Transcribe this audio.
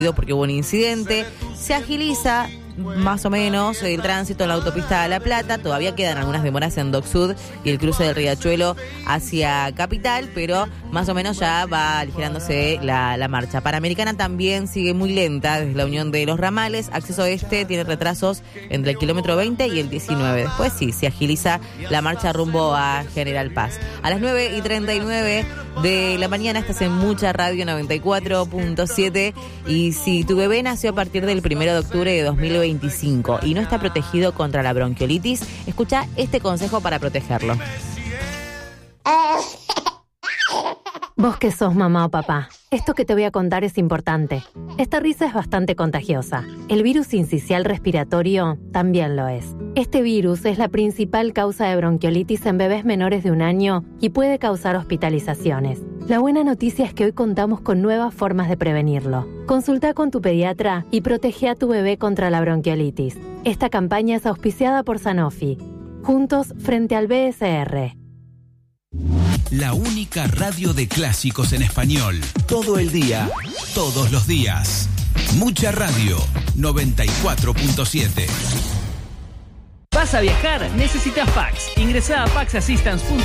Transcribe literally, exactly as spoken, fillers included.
porque hubo un incidente. Se agiliza más o menos el tránsito en la autopista de La Plata. Todavía quedan algunas demoras en Dock Sud y el cruce del Riachuelo hacia Capital, pero más o menos ya va aligerándose la, la marcha. Panamericana también sigue muy lenta desde la unión de los ramales. Acceso este tiene retrasos entre el kilómetro veinte y el diecinueve. Después sí, se agiliza la marcha rumbo a General Paz. A las nueve y treinta y nueve de la mañana estás en Mucha Radio noventa y cuatro punto siete, y si tu bebé nació a partir del primero de octubre de dos mil veinticinco y no está protegido contra la bronquiolitis, escucha este consejo para protegerlo. Vos que sos mamá o papá, esto que te voy a contar es importante. Esta risa es bastante contagiosa. El virus sincicial respiratorio también lo es. Este virus es la principal causa de bronquiolitis en bebés menores de un año y puede causar hospitalizaciones. La buena noticia es que hoy contamos con nuevas formas de prevenirlo. Consulta con tu pediatra y protege a tu bebé contra la bronquiolitis. Esta campaña es auspiciada por Sanofi. Juntos frente al B S R. La única radio de clásicos en español. Todo el día, todos los días. Mucha Radio noventa y cuatro punto siete. ¿Vas a viajar? Necesitas Pax. Ingresá a pax assistance punto com.